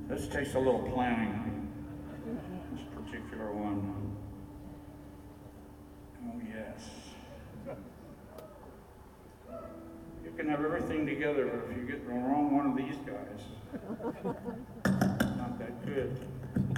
This takes a little planning, this particular one. Oh, yes. You can have everything together, but if you get the wrong one of these guys, not that good.